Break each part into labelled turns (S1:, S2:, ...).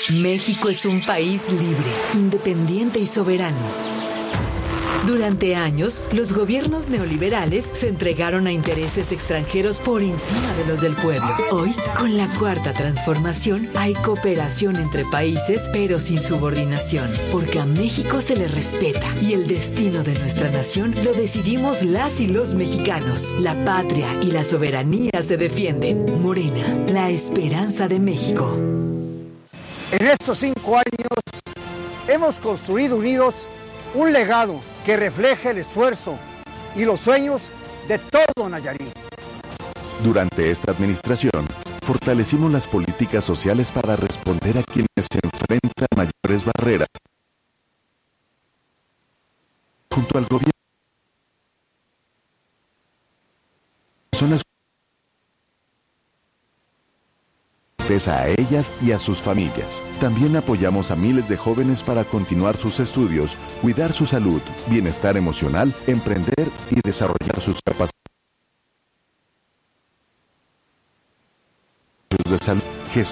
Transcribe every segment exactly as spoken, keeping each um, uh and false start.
S1: México es un país libre, independiente y soberano. Durante años, los gobiernos neoliberales se entregaron a intereses extranjeros por encima de los del pueblo. Hoy, con la Cuarta Transformación, hay cooperación entre países, pero sin subordinación, porque a México se le respeta y el destino de nuestra nación lo decidimos las y los mexicanos. La patria y la soberanía se defienden. Morena, la esperanza de México.
S2: En estos cinco años hemos construido unidos un legado que refleja el esfuerzo y los sueños de todo Nayarit.
S3: Durante esta administración, fortalecimos las políticas sociales para responder a quienes se enfrentan a mayores barreras. Junto al gobierno, son las a ellas y a sus familias. También apoyamos a miles de jóvenes para continuar sus estudios, cuidar su salud, bienestar emocional, emprender y desarrollar sus capacidades de salud.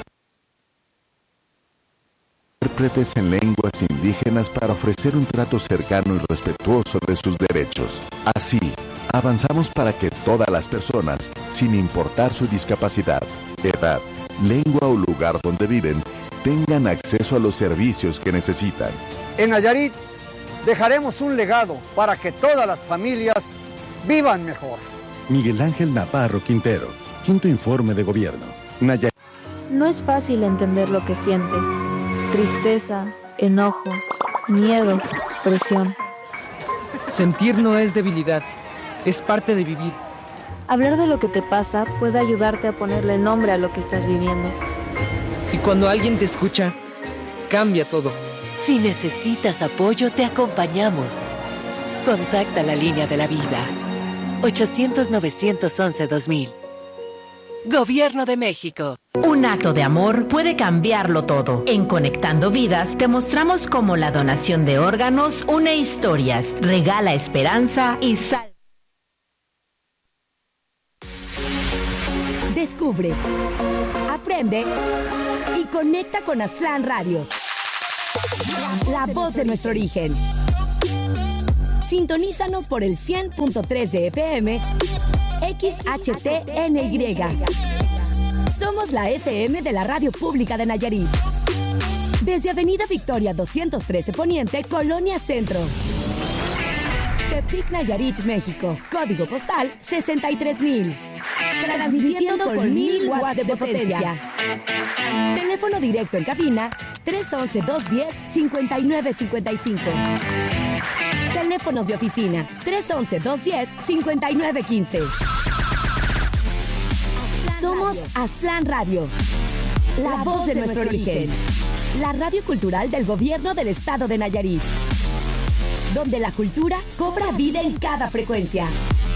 S3: Intérpretes en lenguas indígenas para ofrecer un trato cercano y respetuoso de sus derechos. Así, avanzamos para que todas las personas, sin importar su discapacidad, edad, lengua o lugar donde viven, tengan acceso a los servicios que necesitan.
S2: En Nayarit dejaremos un legado para que todas las familias vivan mejor.
S4: Miguel Ángel Navarro Quintero, quinto informe de gobierno. Nayarit.
S5: No es fácil entender lo que sientes. Tristeza, enojo, miedo, presión.
S6: Sentir no es debilidad, es parte de vivir.
S5: Hablar de lo que te pasa puede ayudarte a ponerle nombre a lo que estás viviendo.
S6: Y cuando alguien te escucha, cambia todo.
S1: Si necesitas apoyo, te acompañamos. Contacta la línea de la vida. ochocientos, novecientos once, dos mil. Gobierno de México.
S7: Un acto de amor puede cambiarlo todo. En Conectando Vidas te mostramos cómo la donación de órganos une historias, regala esperanza y salva.
S8: Descubre, aprende y conecta con Aztlán Radio. La voz de nuestro origen. Sintonízanos por el cien punto tres de F M, X H T N Y. Somos la F M de la Radio Pública de Nayarit. Desde Avenida Victoria doscientos trece Poniente, Colonia Centro. Tepic, Nayarit, México. Código postal sesenta y tres mil. Transmitiendo con mil watts de potencia. Teléfono directo en cabina tres once, dos diez, cincuenta y nueve cincuenta y cinco. Teléfonos de oficina tres once, dos diez, cincuenta y nueve quince. Somos Aztlán Radio, la voz de nuestro origen. La radio cultural del gobierno del estado de Nayarit, donde la cultura cobra vida en cada frecuencia.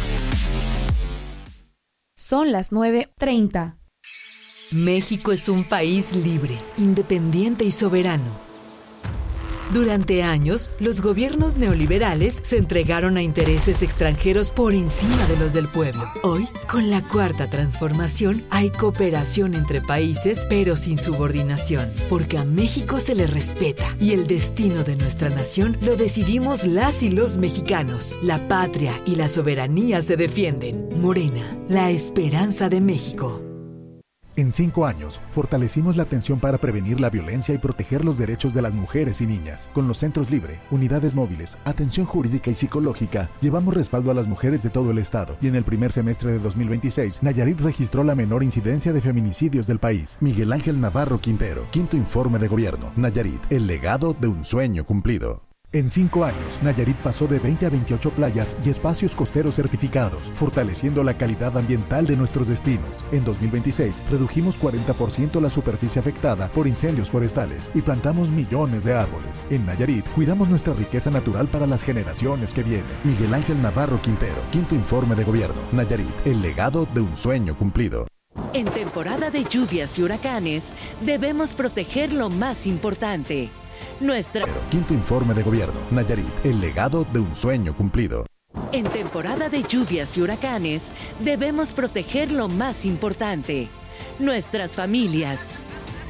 S9: Son las nueve treinta.
S1: México es un país libre, independiente y soberano. Durante años, los gobiernos neoliberales se entregaron a intereses extranjeros por encima de los del pueblo. Hoy, con la Cuarta Transformación, hay cooperación entre países, pero sin subordinación, porque a México se le respeta y el destino de nuestra nación lo decidimos las y los mexicanos. La patria y la soberanía se defienden. Morena, la esperanza de México.
S10: En cinco años, fortalecimos la atención para prevenir la violencia y proteger los derechos de las mujeres y niñas. Con los centros Libre, unidades móviles, atención jurídica y psicológica, llevamos respaldo a las mujeres de todo el estado. Y en el primer semestre de dos mil veintiséis, Nayarit registró la menor incidencia de feminicidios del país. Miguel Ángel Navarro Quintero, quinto informe de gobierno. Nayarit, el legado de un sueño cumplido. En cinco años, Nayarit pasó de veinte a veintiocho playas y espacios costeros certificados, fortaleciendo la calidad ambiental de nuestros destinos. En dos mil veintiséis, redujimos cuarenta por ciento la superficie afectada por incendios forestales y plantamos millones de árboles. En Nayarit, cuidamos nuestra riqueza natural para las generaciones que vienen. Miguel Ángel Navarro Quintero, quinto informe de gobierno. Nayarit, el legado de un sueño cumplido.
S1: En temporada de lluvias y huracanes, debemos proteger lo más importante. Nuestra...
S10: Quinto informe de gobierno. Nayarit, el legado de un sueño cumplido.
S1: En temporada de lluvias y huracanes, debemos proteger lo más importante, nuestras familias.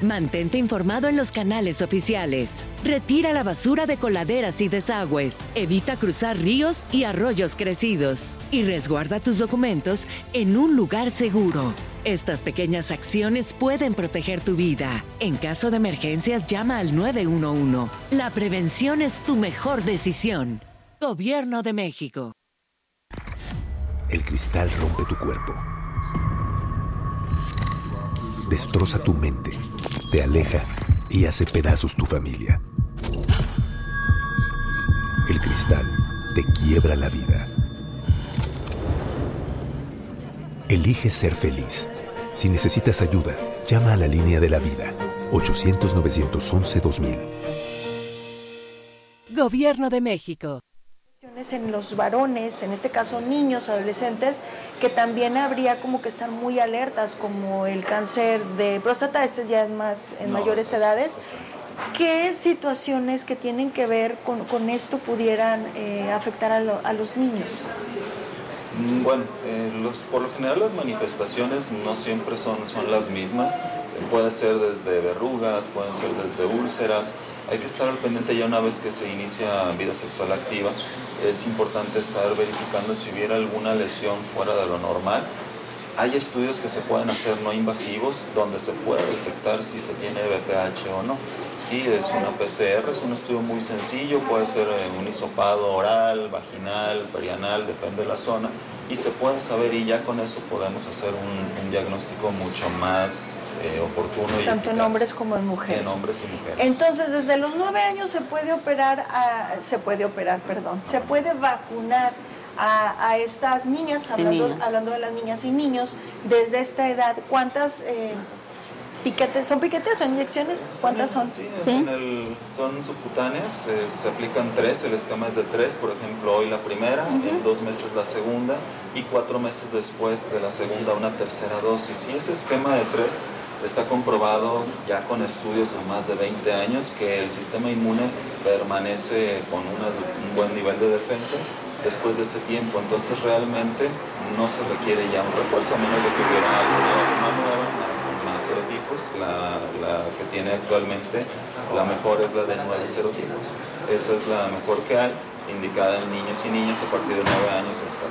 S1: Mantente informado en los canales oficiales. Retira la basura de coladeras y desagües. Evita cruzar ríos y arroyos crecidos. Y resguarda tus documentos en un lugar seguro. Estas pequeñas acciones pueden proteger tu vida. En caso de emergencias, llama al nueve uno uno. La prevención es tu mejor decisión. Gobierno de México.
S11: El cristal rompe tu cuerpo. Destroza tu mente, te aleja y hace pedazos tu familia. El cristal te quiebra la vida. Elige ser feliz. Si necesitas ayuda, llama a la línea de la vida, ochocientos, novecientos once, dos mil.
S1: Gobierno de México.
S12: En los varones, en este caso niños, adolescentes, que también habría como que estar muy alertas, como el cáncer de próstata, este ya es más en no, mayores edades. ¿Qué situaciones que tienen que ver con, con esto pudieran eh, afectar a, lo, a los niños?
S13: Bueno, eh, los, por lo general las manifestaciones no siempre son, son las mismas. Eh, puede ser desde verrugas, pueden ser desde úlceras. Hay que estar al pendiente ya una vez que se inicia vida sexual activa. Es importante estar verificando si hubiera alguna lesión fuera de lo normal. Hay estudios que se pueden hacer no invasivos donde se puede detectar si se tiene B P H o no. Sí, es una P C R, es un estudio muy sencillo, puede ser un hisopado oral, vaginal, perianal, depende de la zona, y se puede saber y ya con eso podemos hacer un, un diagnóstico mucho más eh, oportuno y
S12: tanto
S13: eficaz.
S12: En hombres como en mujeres.
S13: En hombres y mujeres.
S12: Entonces, desde los nueve años se puede operar, a, se puede operar, perdón, se puede vacunar a, a estas niñas, hablando, hablando de las niñas y niños, desde esta edad. ¿Cuántas eh, piquetes, son piquetes o inyecciones? ¿Cuántas son?
S13: Sí, ¿Sí? En el, son subcutáneas, eh, se aplican tres, el esquema es de tres, por ejemplo, hoy la primera, uh-huh. en dos meses la segunda y cuatro meses después de la segunda una tercera dosis. Y ese esquema de tres está comprobado ya con estudios a más de veinte años que el sistema inmune permanece con una, un buen nivel de defensas después de ese tiempo, entonces realmente no se requiere ya un refuerzo a menos de que hubiera alguna vacuna nueva, más, más serotipos. La, la que tiene actualmente, la mejor es la de nueve serotipos. Esa es la mejor que hay, indicada en niños y niñas a partir de nueve años hasta